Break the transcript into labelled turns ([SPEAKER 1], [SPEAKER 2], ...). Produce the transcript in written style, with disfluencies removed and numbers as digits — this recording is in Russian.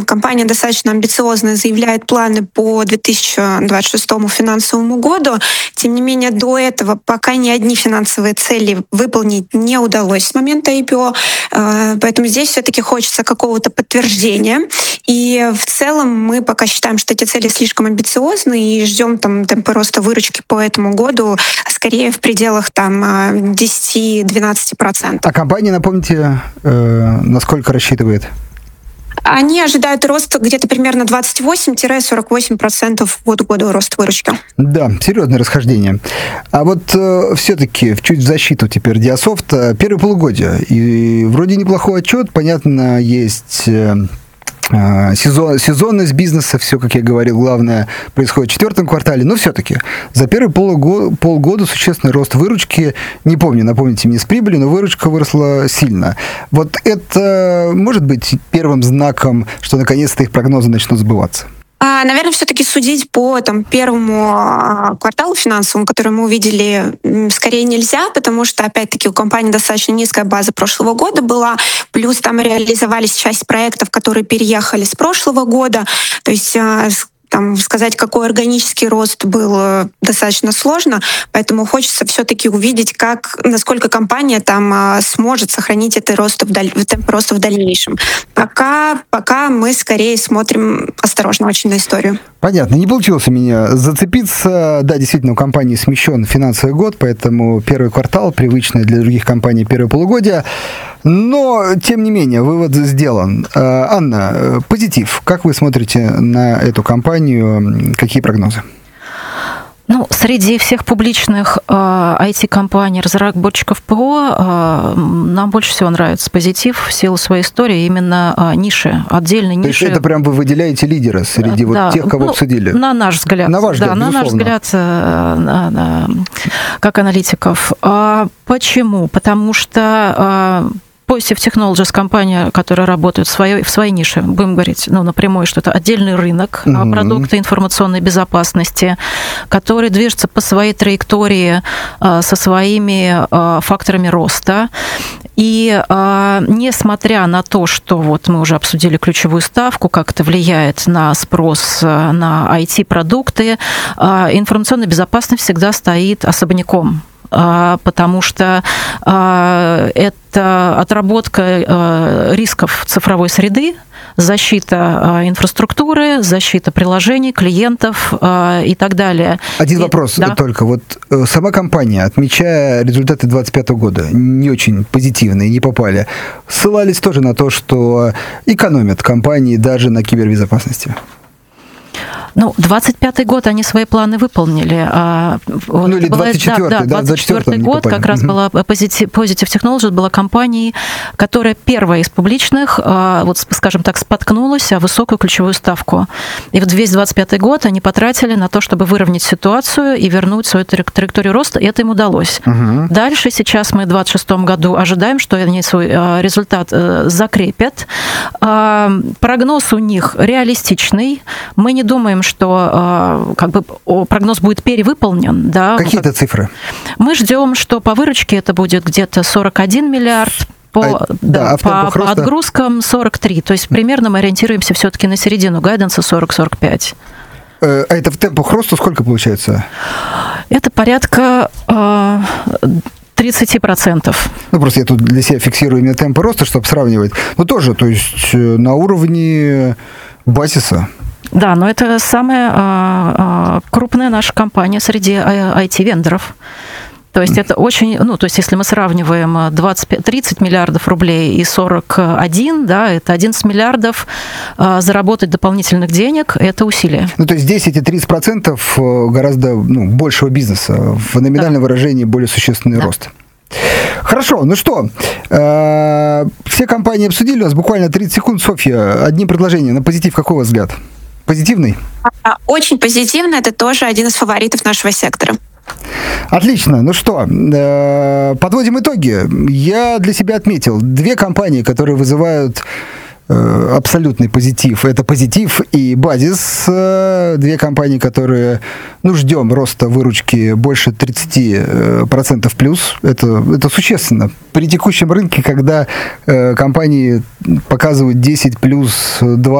[SPEAKER 1] компания достаточно амбициозно заявляет планы по 2026 финансовому году. Тем не менее, до этого пока ни одни финансовые цели выполнить не удалось с момента IPO. Поэтому здесь все-таки хочется какого-то подтверждения. И в целом мы пока считаем, что эти цели слишком амбициозны и ждем темпы роста выручки по этому году скорее в пределах 10-12%.
[SPEAKER 2] А компания, напомните, насколько рассчитывает?
[SPEAKER 1] Они ожидают роста где-то примерно 28-48% от года роста выручки.
[SPEAKER 2] Да, серьезное расхождение. А вот все-таки чуть в защиту теперь Диасофта. Первое полугодие. И вроде неплохой отчет. Понятно, есть сезонность бизнеса, все, как я говорил, главное происходит в четвертом квартале, но все-таки за первые полгода существенный рост выручки, не помню, напомните мне, с прибыли, но выручка выросла сильно. Вот это может быть первым знаком, что наконец-то их прогнозы начнут сбываться?
[SPEAKER 1] Наверное, все-таки судить по первому кварталу финансовому, который мы увидели, скорее нельзя, потому что, опять-таки, у компании достаточно низкая база прошлого года была, плюс там реализовались часть проектов, которые переехали с прошлого года, то есть сказать, какой органический рост был, достаточно сложно, поэтому хочется все-таки увидеть, насколько компания сможет сохранить темп роста в дальнейшем. Пока мы скорее смотрим осторожно очень на историю.
[SPEAKER 2] Понятно. Не получилось у меня зацепиться. Да, действительно, у компании смещен финансовый год, поэтому первый квартал, привычный для других компаний первое полугодие. Но, тем не менее, вывод сделан. Анна, позитив. Как вы смотрите на эту компанию? Какие прогнозы?
[SPEAKER 3] Среди всех публичных IT-компаний, разработчиков ПО, нам больше всего нравится позитив в силу своей истории, именно ниши, отдельные ниши.
[SPEAKER 2] То есть это прям вы выделяете лидера среди тех, кого обсудили?
[SPEAKER 3] На наш взгляд.
[SPEAKER 2] На ваш взгляд,
[SPEAKER 3] на наш взгляд, как аналитиков. Почему? Потому что Positive Technologies, компания, которая работает в своей нише, будем говорить напрямую, что это отдельный рынок, продукты информационной безопасности, который движется по своей траектории со своими факторами роста. И несмотря на то, что мы уже обсудили ключевую ставку, как это влияет на спрос на IT-продукты, информационная безопасность всегда стоит особняком, потому что это отработка рисков цифровой среды, защита инфраструктуры, защита приложений, клиентов и так далее.
[SPEAKER 2] Один вопрос только. Сама компания, отмечая результаты 2025 года, не очень позитивные, не попали, ссылались тоже на то, что экономят компании даже на кибербезопасности.
[SPEAKER 3] 25-й год они свои планы выполнили.
[SPEAKER 2] Или 24-й,
[SPEAKER 3] 24-й год как раз была Positive Technologies, была компанией, которая первая из публичных, скажем так, споткнулась о высокую ключевую ставку. И весь 25-й год они потратили на то, чтобы выровнять ситуацию и вернуть свою траекторию роста, и это им удалось. Дальше сейчас мы в 26-м году ожидаем, что они свой результат закрепят. Прогноз у них реалистичный. Мы не думаем, что прогноз будет перевыполнен. Да?
[SPEAKER 2] Какие-то цифры?
[SPEAKER 3] Мы ждем, что по выручке это будет где-то 41 миллиард, по отгрузкам 43. То есть примерно мы ориентируемся все-таки на середину гайденса 40-45.
[SPEAKER 2] А это в темпах роста сколько получается?
[SPEAKER 3] Это порядка 30%.
[SPEAKER 2] Просто я тут для себя фиксирую именно темпы роста, чтобы сравнивать. Тоже, то есть на уровне базиса.
[SPEAKER 3] Да, но это самая крупная наша компания среди IT-вендоров. То есть это очень, если мы сравниваем 30 миллиардов рублей и 41, это 11 миллиардов заработать дополнительных денег, это усилие.
[SPEAKER 2] То есть 10 и 30% гораздо большего бизнеса, в номинальном выражении более существенный рост. Хорошо, все компании обсудили, у нас буквально 30 секунд. Софья, одним предложением на позитив, какой у вас взгляд? Позитивный?
[SPEAKER 1] Очень позитивный, это тоже один из фаворитов нашего сектора.
[SPEAKER 2] Отлично. Подводим итоги. Я для себя отметил 2 компании, которые вызывают абсолютный позитив. Это Позитив и Базис. 2 компании, которые, ждем роста выручки больше 30% плюс. Это существенно. При текущем рынке, когда компании показывают 10 плюс 2